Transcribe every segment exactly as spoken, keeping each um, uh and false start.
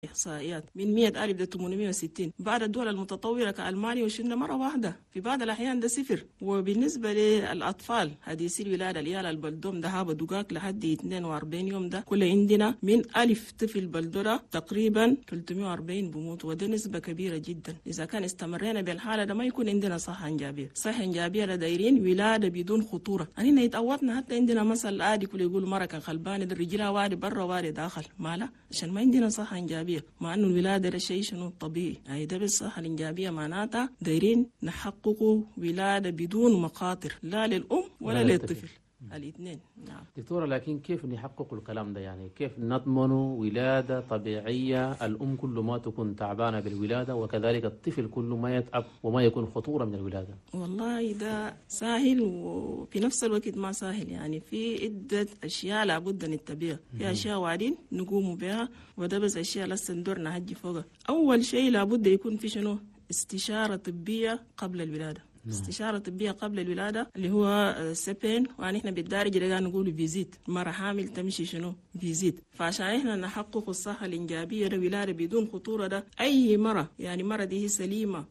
إحصائيات من مئة ألف ل ثمانمئة وستين. بعد الدول المتطورة كألمانيا وشلنا مرة واحدة، في بعض الأحيان ده صفر. وبالنسبة للأطفال حديثي الولادة العيال البلدوم ده هابا دقاق لحد اثنين وأربعين يوم، ده كل عندنا من ألف طفل بلدرة تقريبا ثلاثمئة وأربعين بموت، وده نسبة كبيرة جدا. إذا كان استمرينا بالحالة ده ما يكون عندنا صحة إنجابية. صحة إنجابية دايرين ولادة بدون خطورة. أننا يتقوتنا حتى عندنا مثل عادي كل يقول مرة كان خلبانة الرجال واري برا واري داخل، مالا عشان ما عندنا صحة إنجابية، مع أنه الولادة ده شيء شنو طبيعي. يعني ده بالصحة الإنجابية معناتها دايرين نحققوا ولادة بدون مخاطر لا للأم ولا للطفل، الاثنين. نعم دكتورة، لكن كيف نحقق الكلام ده؟ يعني كيف نضمن ولادة طبيعية الأم كل ما تكون تعبانة بالولادة وكذلك الطفل كل ما يتعب وما يكون خطورة من الولادة؟ والله ده سهل وفي نفس الوقت ما سهل. يعني في عدة أشياء لابد نتبعها، في أشياء وعدين نقوم بها، وده بس أشياء لسه ندورنا هجي فوقها. أول شيء لابد يكون في شنو؟ استشارة طبية قبل الولادة. استشارة طبية قبل الولادة اللي هو سبين، وأن إحنا بالدارجة ده نقول فيزيت. مرة حامل تمشي شنو؟ فيزيت. فعشان إحنا نحقق الصحة الإنجابية للولادة بدون خطورة، ده أي مرة يعني مرة دي هي سليمة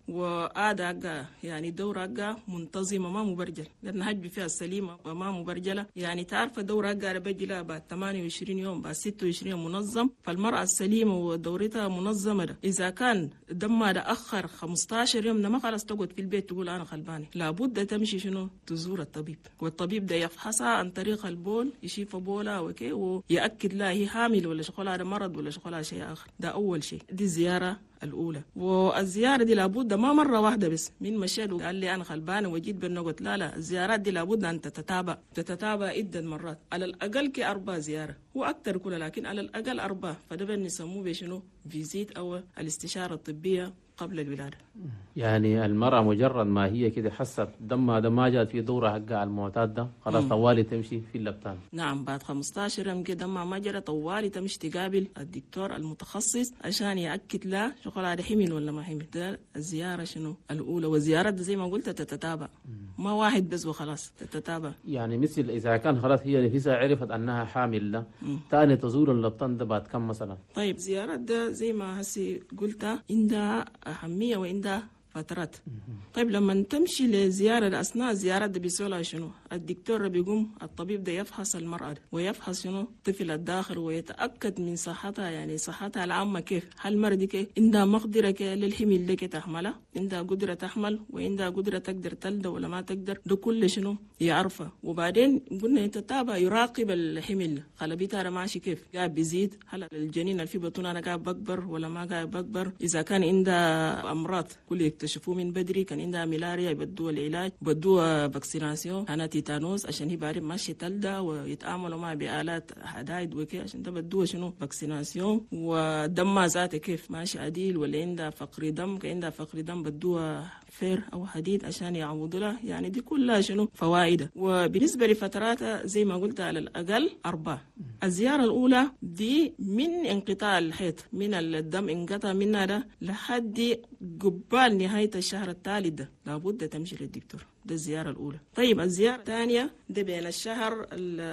وآداء يعني دورة منتظمة ما مبرجل، لأن هجب فيها السليمة وما مبرجلة. يعني تعرف الدورة بجي لها بعد ثمانية وعشرين يوم، بعد ستة وعشرين يوم منظم. فالمرأة السليمة ودورتها منظمة ده إذا كان دمها ده أخر خمسة عشر يوم، ده ما خلاص تقعد في البيت تقول أنا خلبانة، لابد تمشي شنو؟ تزور الطبيب، والطبيب ده يفحصها عن طريق البول، يشوف بولها وكي ويأكد لها هي حامل ولا شغلها ده مرض ولا شغلها شيء آخر. ده أول شيء، دي الزيارة الأولى. والزيارة دي لابد ما مرة واحدة بس، من مشيت وقال لي أنا خلبانة وجيت بالنقط، لا لا، الزيارات دي لابد أن تتتابع تتتابع عدة مرات، على الأقل كأربع زيارة وأكثر كلها، لكن على الأقل أربع. فده بنسموه بشنو؟ فيزيت أو الاستشارة الطبية قبل الولادة. يعني المرأة مجرد ما هي كده حست دمها ده ما جات في دورة حقها المعتاد ده، خلاص طوالي تمشي في اللبتان. نعم، بعد خمسة عشر يوم كده دمها ما جرى، طوالي تمشي تقابل الدكتور المتخصص عشان يأكد لها شغل هذا حمل ولا ما حمل. ده الزيارة شنو الأولى. والزيارات زي ما قلت تتتابع، ما واحد بس وخلاص، تتتابع. يعني مثل إذا كان خلاص هي نفسها عرفت أنها حامل ده، تاني تزور اللبتان ده بعد كم مثلا؟ طيب زيارات ده زي ما هسي قلت عندها أهمية وعندها فترات. طيب لما تمشي لزيارة أثناء الزيارة ده بيسولها شنو؟ الدكتور بيقوم الطبيب ده يفحص المرأة ده ويفحص شنو؟ طفل الداخل ويتأكد من صحتها، يعني صحتها العامة كيف، هل المرأة كيف عندها مقدرة كيف للحمل ده كي تحملها، عندها قدرة تحمل وعندها قدرة تقدر تلد ولا ما تقدر، ده كله شنو يعرفها. وبعدين قلنا يتتابع يراقب الحمل، خلبيتها ماشي كيف، قاعد بيزيد، هل الجنين اللي في بطنها أنا قاعد بكبر ولا ما قاعد بكبر، إذا كان عندها أمراض كل يكتشفوه من بدري، كان عندها ملاريا يبدوها العلاج، بدوها فاكسيناسيون، أنا تيتانوس عشان هي بعرف ماشي تلدة، ويتعاملوا معها بآلات حدايد وكي عشان ده بدوها شنو فاكسيناسيون. ودمها ذاته كيف ماشي عديل ولا عندها فقر دم، كان عندها فقر دم بدوها فير أو حديد عشان يعوضوا لها. يعني دي كلها شنو فوائد. وبالنسبة لفتراتها زي ما قلت على الأقل أربعة. الزيارة الأولى دي من انقطاع الحيض، من الدم انقطع منها ده لحد قبال نهاية الشهر الثالث، ده لابد تمشي للدكتور. ده الزيارة الأولى. طيب الزيارة الثانية ده بين الشهر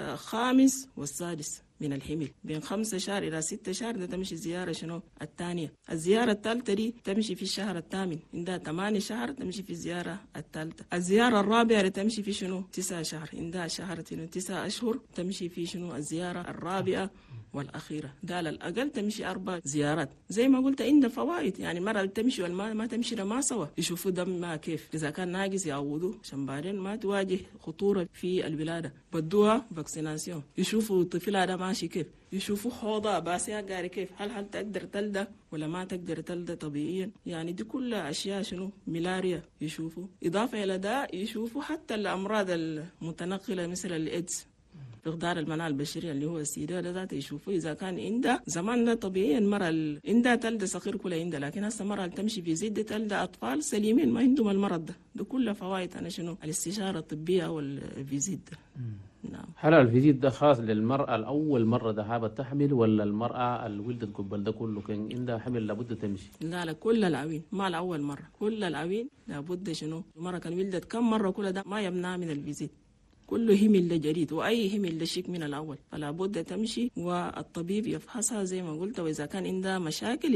الخامس والسادس من الحمل، بين خمسة شهر إلى ستة شهر، ده تمشي زيارة شنو الثانية. الزيارة الثالثة دي تمشي في الشهر الثامن، عندها ثمانية شهر تمشي في الزيارة الثالثة. الزيارة الرابعة تمشي في شنو تسعة شهر، عندها شهر تسعة أشهر تمشي في شنو الزيارة الرابعة والأخيرة. ده على الأقل تمشي أربع زيارات. زي ما قلت عندها فوائد، يعني مرة تمشي والما ما تمشي ده ما سوا، يشوفوا دمها كيف، إذا كان ناقص يعوضوه عشان بعدين ما تواجه خطورة في الولادة. بدوها فاكسيناسيون، يشوفوا طفلها ده ماشي كيف، يشوفوا حوضها باسيها قاري كيف، هل هل تقدر تلدى ولا ما تقدر تلدى طبيعيا. يعني دي كلها أشياء شنو ملاريا يشوفوا. إضافة إلى ده يشوفوا حتى الأمراض المتنقلة مثل الإيدز، مقدار المناعة البشرية اللي هو السيدة ده ذاته يشوفوا إذا كان عندها زمان ده طبيعيا مرة ال... عندها تلد صغير كلها عندها، لكن هسه مرة اللي تمشي في زيد تلد أطفال سليمين ما عندهم المرض ده. ده كله فوائد أنا شنو الاستشارة الطبية والفيزيت ده. نعم. هل الفيزيت ده خاص للمرأة الأول مرة ذهابة تحمل، ولا المرأة اللي ولدت قبل ده كله كان عندها حمل لابد تمشي؟ لا لا، كل العوين، ما الأول مرة، كل العوين لابد شنو مرة كان ولدت كم مرة كل ده ما يمنع من الفيزيت. كله همل جديد، واي همل لشيك من الاول، فلا بد تمشي والطبيب يفحصها زي ما قلت، واذا كان عندها مشاكل